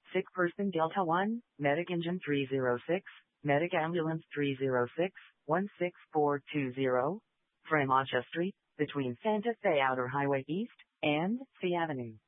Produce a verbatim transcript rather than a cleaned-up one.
Sick person Delta one, Medic Engine three zero six, Medic Ambulance three zero six, one six four two zero, Framacha Street, between Santa Fe Outer Highway East and C Avenue.